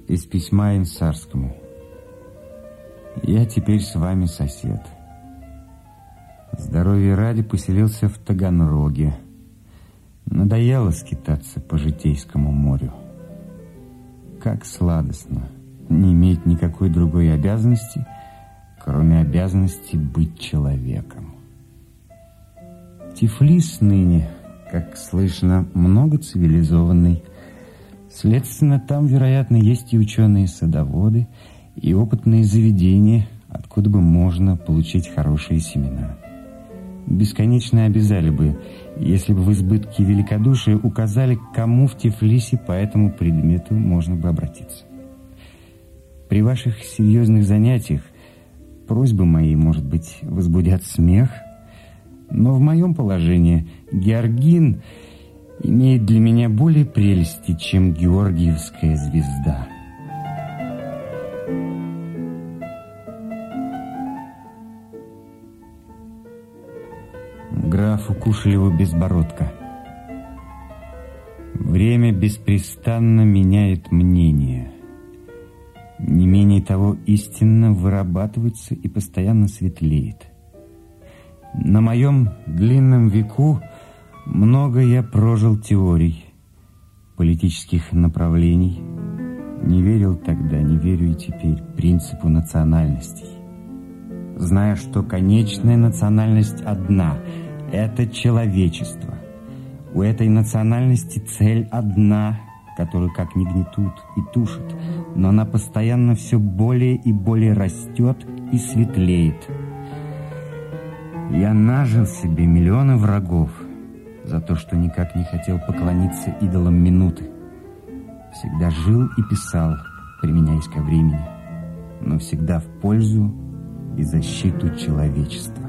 Из письма Инсарскому. Я теперь с вами сосед. Здоровья ради поселился в Таганроге. Надоело скитаться по Житейскому морю. Как сладостно не иметь никакой другой обязанности, кроме обязанности быть человеком. Тифлис ныне, как слышно, много цивилизованный. Следственно, там, вероятно, есть и ученые-садоводы, и опытные заведения, откуда бы можно получить хорошие семена. Бесконечно обязали бы, если бы в избытке великодушия указали, к кому в Тифлисе по этому предмету можно бы обратиться. При ваших серьезных занятиях просьбы мои, может быть, возбудят смех, но в моем положении Георгин имеет для меня более прелести, чем Георгиевская звезда. Графу Кушелеву Безбородко. Время беспрестанно меняет мнение. Не менее того, истинно вырабатывается и постоянно светлеет. На моем длинном веку много я прожил теорий, политических направлений. Не верил тогда, не верю и теперь принципу национальностей. Зная, что конечная национальность одна – это человечество. У этой национальности цель одна, которую как ни гнетут и тушат, но она постоянно все более и более растет и светлеет. Я нажил себе миллионы врагов за то, что никак не хотел поклониться идолам минуты. Всегда жил и писал, применяясь ко времени, но всегда в пользу и защиту человечества.